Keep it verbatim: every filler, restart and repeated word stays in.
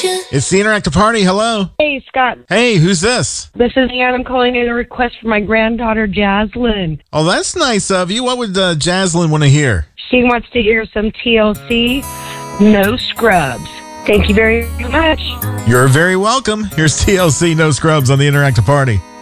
It's the Interactive Party. Hello. Hey, Scott. Hey, who's this? This is Ann. I'm calling in a request for my granddaughter, Jaslyn. Oh, that's nice of you. What would uh, Jaslyn want to hear? She wants to hear some T L C, No Scrubs. Thank you very much. You're very welcome. Here's T L C No Scrubs on the Interactive Party.